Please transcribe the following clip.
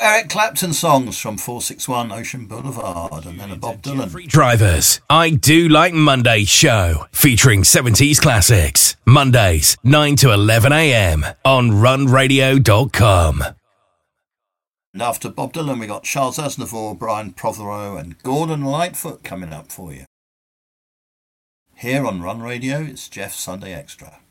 Eric Clapton songs from 461 Ocean Boulevard, and then a Bob Dylan. Drivers, I Do Like Monday show, featuring 70s classics. Mondays, 9 to 11 a.m. on runradio.com. And after Bob Dylan, we got Charles Aznavour, Brian Prothero, and Gordon Lightfoot coming up for you. Here on Run Radio, it's Jeff's Sunday Extra.